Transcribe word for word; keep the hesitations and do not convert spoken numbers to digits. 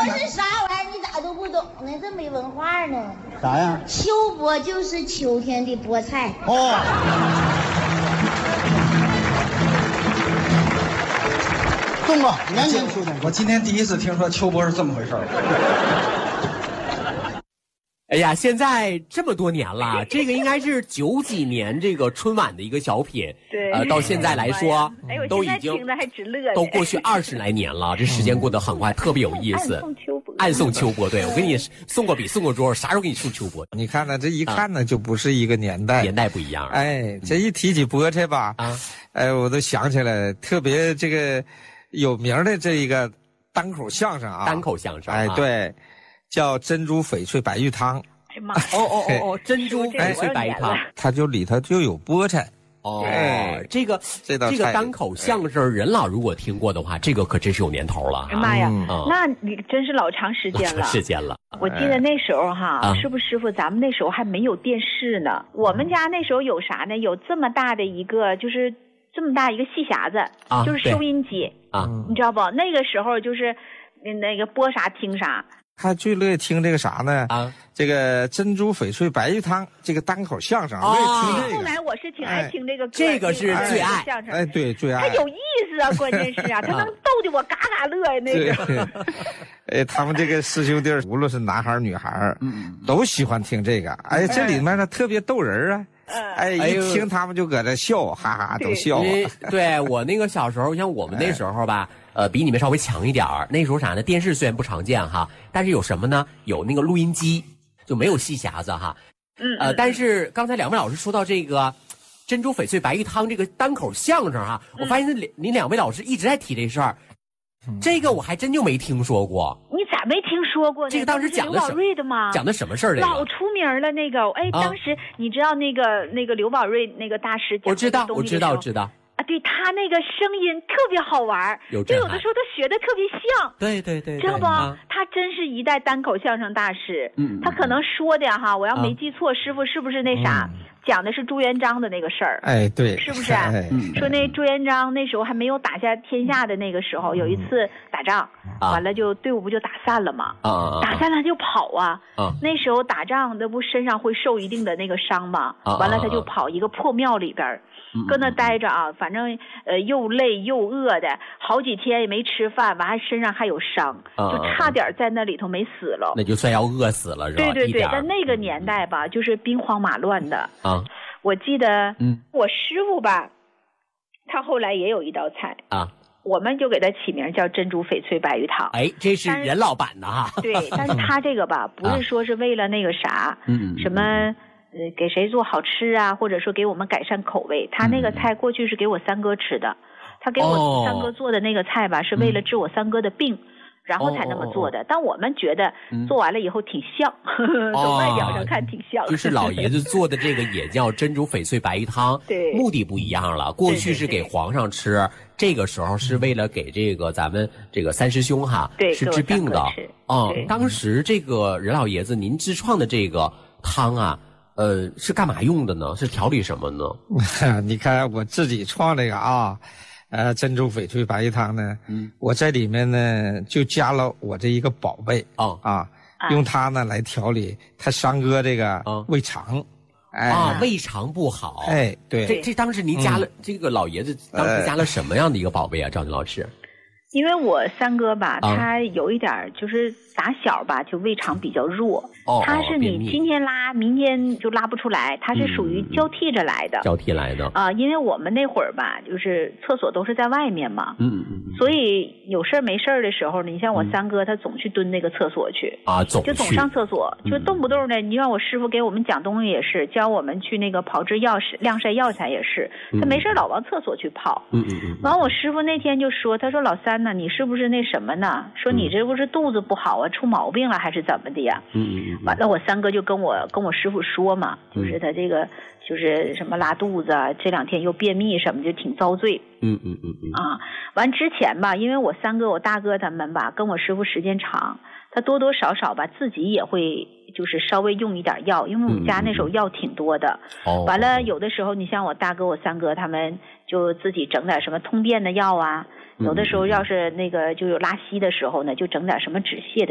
波是啥玩意儿？你咋都不懂呢？这没文化呢。 啥呀？ 秋波就是秋天的菠菜。 哦。中了，年年秋天。 我今天第一次听说秋波是这么回事儿。 哎呀，现在这么多年了，这个应该是九几年这个春晚的一个小品， 对， 呃，到现在来说， 哎呦， 都已经听的还直乐， 都过去二十来年了，这时间过得很快，特别有意思。 暗送秋波， 暗送秋波，对我给你送过笔，送过桌，啥时候给你送秋波？ 你看呢，这一看呢，就不是一个年代， 年代不一样。 哎，这一提起菠菜吧，啊，哎，我都想起来，特别这个有名的这一个单口相声啊， 单口相声， 哎，对，叫珍珠翡翠白玉汤。 哎妈！ 哦哦哦哦，珍珠翡翠白玉汤， 它就里头就有菠菜。 哦，这个这道这个单口相声，任老如果听过的话，这个可真是有年头了。 哎妈呀，那你真是老长时间了。 长时间了。 我记得那时候哈，师傅师傅，咱们那时候还没有电视呢。我们家那时候有啥呢？有这么大的一个，就是这么大一个细匣子，就是收音机啊，你知道不？那个时候就是那个播啥听啥。 他最乐意听这个啥呢？啊，这个珍珠翡翠白玉汤这个单口相声，乐意听这个。 后来我是挺爱听这个歌， 这个是最爱相声。 哎，对，最爱。 他有意思啊，关键是啊，他能逗得我嘎嘎乐呀，那个。 哎，他们这个师兄弟无论是男孩女孩，嗯，都喜欢听这个。哎，这里面呢特别逗人啊。哎，一听他们就搁这笑，哈哈都笑。 对我那个小时候，像我们那时候吧。呃，比你们稍微强一点儿。那时候啥呢？电视虽然不常见哈，但是有什么呢？有那个录音机，就没有细匣子哈。嗯。呃，但是刚才两位老师说到这个珍珠翡翠白玉汤这个单口相声哈，嗯、我发现您您两位老师一直在提这事儿，嗯、这个我还真就没听说过。 你咋没听说过呢？ 这个当时讲的刘宝瑞的吗？ 讲的什么事儿？ 老出名了那个，哎，啊、当时你知道那个那个刘宝瑞那个大师讲的我知道，我知道，知道。 啊，对他那个声音特别好玩， 有就有的时候他学的特别像， 对对对， 知道不？ 啊、 他真是一代单口相声大师。嗯，他可能说的哈，我要没记错，啊、师傅是不是那啥、嗯、讲的是朱元璋的那个事儿？ 哎，对， 是不是？哎、说那朱元璋那时候还没有打下天下的那个时候，有一次打仗，啊、完了就队伍不就打散了吗？啊，打散了就跑啊。啊，那时候打仗那不身上会受一定的那个伤吗？啊，完了他就跑一个破庙里边。搁那待着啊，反正呃又累又饿的，好几天也没吃饭，完还身上还有伤，啊、就差点在那里头没死了。 那就算要饿死了是吧？ 对对对，在那个年代吧，就是兵荒马乱的啊。我记得，嗯，我师傅吧，他后来也有一道菜啊，我们就给他起名叫珍珠翡翠白玉汤。 哎，这是任老板的哈。 对，但是他这个吧，不是说是为了那个啥，嗯，什么。呃，给谁做好吃啊，或者说给我们改善口味。他那个菜过去是给我三哥吃的，他给我三哥做的那个菜吧，是为了治我三哥的病，然后才那么做的。但我们觉得做完了以后挺像，从外表上看挺像。 就是老爷子做的这个也叫珍珠翡翠白玉汤， 对， 目的不一样了。过去是给皇上吃，这个时候是为了给这个咱们这个三师兄哈， 对， 是治病的。嗯，当时这个任老爷子您自创的这个汤啊。呃，是干嘛用的呢？是调理什么呢？ 你看我自己创这个啊，呃，珍珠翡翠白玉汤呢，嗯，我在里面呢就加了我这一个宝贝哦啊，用它呢来调理他三哥这个胃肠， 哎啊，胃肠不好， 哎，对， 这这当时您加了、嗯、这个老爷子当时加了什么样的一个宝贝啊？赵军老师？ 因为我三哥吧，他有一点就是打小吧就胃肠比较弱，哦、他是你今天拉，明天就拉不出来，他是属于交替着来的， 交替来的啊、呃。因为我们那会儿吧，就是厕所都是在外面嘛，嗯嗯，所以有事儿没事儿的时候，你像我三哥，他总去蹲那个厕所去啊，总就总上厕所，就动不动的。你让我师傅给我们讲东西也是，教我们去那个炮制药食晾晒药材也是，他没事老往厕所去跑，嗯嗯嗯。完我师傅那天就说，他说老三。那你是不是那什么呢？说你这不是肚子不好啊，出毛病了还是怎么的呀？嗯嗯。完了，我三哥就跟我跟我师傅说嘛，就是他这个就是什么拉肚子啊，这两天又便秘什么，就挺遭罪。嗯嗯嗯嗯。啊，完之前吧，因为我三哥我大哥他们吧跟我师傅时间长，他多多少少吧自己也会就是稍微用一点药，因为我们家那时候药挺多的。哦。完了，有的时候你像我大哥我三哥他们就自己整点什么通便的药啊。有的时候要是那个就有拉稀的时候呢，就整点什么止泻的